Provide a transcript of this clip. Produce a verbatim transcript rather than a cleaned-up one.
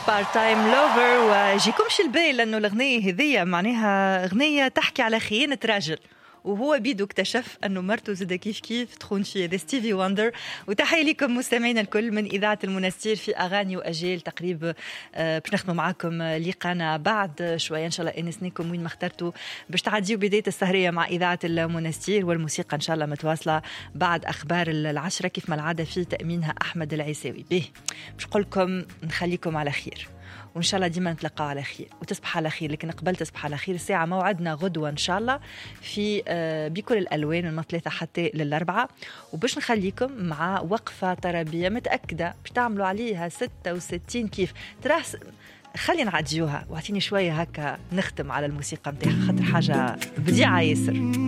بارت تايم لوفر. وجيكمش البال لأنه الأغنية هذية معناها أغنية تحكي على خيانة راجل، وهو بيدو اكتشف أنه مرته زاد كيف كيف تخون فيه. ذا ستيفي واندر. وتحية لكم مستمعينا الكل من إذاعة المنستير في أغاني وأجيال. تقريبا آه باش نخدموا معكم لقانا بعد شوية إن شاء الله إنسنيكم وين ما اخترتوا باش تعديوا بداية السهرية مع إذاعة المنستير، والموسيقى إن شاء الله متواصلة بعد أخبار العشرة كيف ما العادة في تأمينها أحمد العيساوي. به باش نقول لكم نخليكم على خير، وإن شاء الله ديما نتلقى على خير وتصبح على خير. لكن قبل تصبح على خير الساعة موعدنا غدوة إن شاء الله في بكل الألوان من ثلاثة حتى للأربعة، وباش نخليكم مع وقفة طربية متأكدة باش تعملوا عليها ستة وستين كيف تراس. خلينا نعديوها واعطيني شوية هكا نختم على الموسيقى متاعها خاطر حاجة بديعة ياسر.